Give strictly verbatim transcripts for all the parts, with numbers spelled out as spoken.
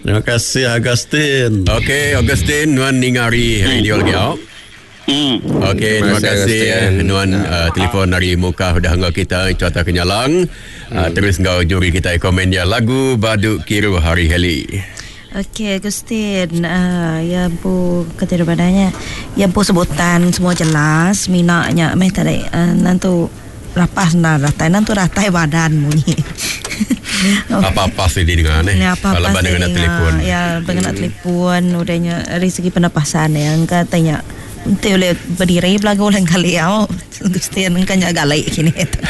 Terima kasih Agustin. Okey, Agustin nuan ningari radio lagi au. Hmm. Okey, terima kasih ya. Nuan uh, telefon dari muka dah ngau kita Cuaca Kenyalang. Uh, terus ngau juri kita komen dia lagu Baduk Kiru Hari Heli. Okey, Agustin, uh, ya bu kata daripadanya, ya bu sebutan semua jelas, minaknya meh tadi uh, nantu rapas na ratai nantu ratai badan bunyi. Apa-apa sih di dengan eh. Ya, apa-apa kalau dengan telefon. Ya, dengan telefon udahnya dari segi penapasan yang katanya Nanti oleh berdiri belagu oleh kali awak Agustin kan agak laik kini.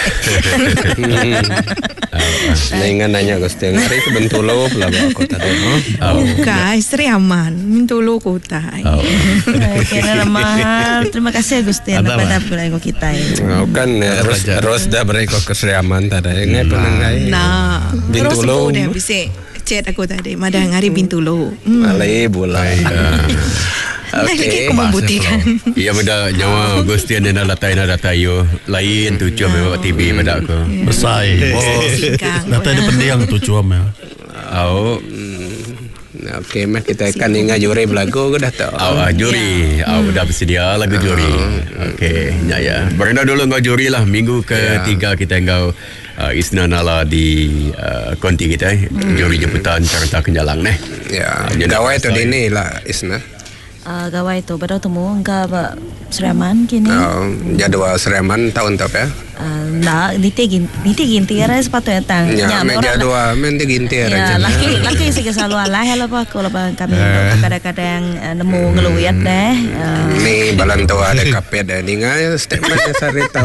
Naingan nanya Agustin hari itu Bintulu pelabu kota tu. Bukan isteri aman Bintulu kota. Kena mahal. Terima kasih Agustin pada pelagu kita. Kan Ros dah beriko ke Sri Aman tadi. Ingat penangai. Nah, Bintulu. Ros dah bisa chat aku tadi. Madang hari Bintulu. Malay bulai. Okay. Aku membuktikan. Ia benda nyawa Agustin dan datai na datai yo lain tu cuma memang T V pada aku. Besar. Oh, datai dia pendiang tu cuma. Oh. Okey, mah kita akan ingat juri belagu ke dah tahu. Oh, juri. Oh, dah bersedia lagu juri. Okey, ya ya. Berenda dulu ngau juri lah minggu ketiga kita ngau uh, Isna Nala di uh, konti kita eh. Juri jemputan Carta Kenyalang neh. Ya. Gawai tu dini lah Isna. Uh, gawai tu baru temu enggak ba Seraman kini. Oh, jadwal Seraman tahun tu ya. Uh, nah, niti gin niti gintir sepatutnya tang. Ya, me jadwal men gintir ya, aja. laki laki sih selalu alah hello pak kalau kami kadang-kadang uh, nemu ngeluyat deh. Uh, ni balan tu ada kapet dah ningai statement sari tahu.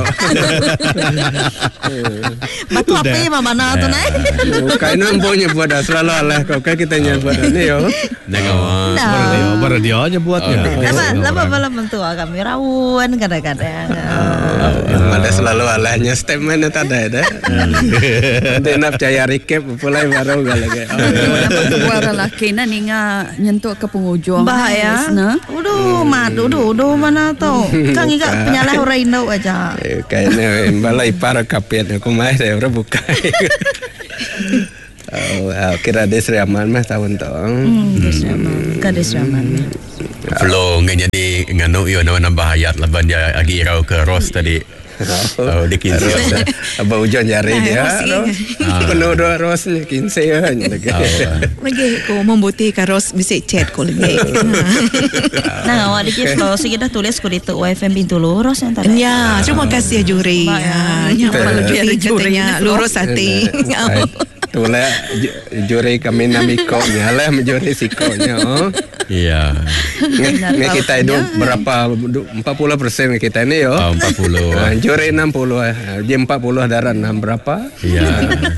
Batu apa ya mana tu naik? Bukan nampunya buat dah selalu alah kau kan kita nyebut ni yo. Dengar. Baru baru dia aja buatnya. Lama lama malam mentua kami rawan kadang-kadang. Ada selalu alahnya statement itu ada ada. Nanti nak percaya recap pulai baru galak. Buat lelaki na ninga nyentuh ke penghujung. Bahaya. Uduh, mat, uduh, uduh mana tahu. Kang iga penyalah orang Indo aja. Kayaknya balai para kapit aku mai saya orang buka. Oh, kira Desri Aman mah tahun tu. Hmm, Desri Aman. Ka Desri Aman. Flow ngjadi nganu yo nama bahayat laban dia agi rau ke Ros tadi. Oh, di kinse. Abah hujan jari dia. Penuh doa Ros ni kinse hanya. Lagi aku membuktikan Ros bisa chat ko lagi. Nah, awak dikit flow sih kita tulis ko dito Y F M Bintulu Ros yang tadi. Ya, terima kasih juri. Ya, kalau juri katanya lurus hati. Itulah juri kami namikonya lah menjuri sikonya. Oh. Iya. Nge kita itu berapa empat puluh persen kita ini yo. Oh, empat puluh. Juri enam puluh. Dia empat puluh darah enam berapa? Iya.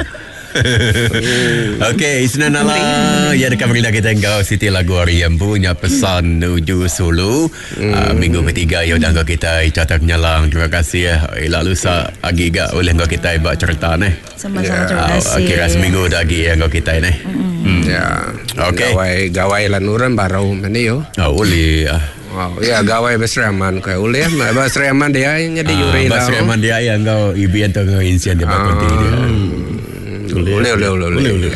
Okey, Isna Nala ya dekat berita kita engkau Siti lagu hari yang punya pesan menuju Sulu. hmm. uh, minggu ketiga ya dah kita Carta Kenyalang. Terima kasih ya. Elak lusa agi gak oleh engkau kita buat cerita ni. Sama-sama terima kasih. Uh, kira seminggu dah lagi engkau kita ni. Hmm. Ya. Okey. Gawai gawai lanuran baru mana yo? Oh, boleh. Wow, ya gawai Basriaman kau boleh mah Basriaman dia jadi juri lah. Basriaman dia yang engkau ibu yang tu engkau insian dia buat dia. Boleh, boleh, boleh, boleh, boleh.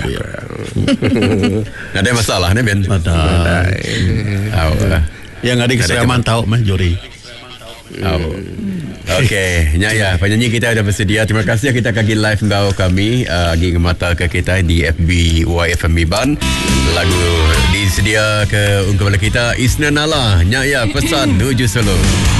Ada masalah ni Ben? Ada. Yang ada kesalahan tahu mah juri. Oh. Okey, nya ya, penyanyi kita dah bersedia. Terima kasih kita kaki live ngau kami agi uh, ngemata ke kita di F B Y F M Ban. Lagu disedia ke ungkapan kita Isna Nala. Nya ya, pesan menuju Solo.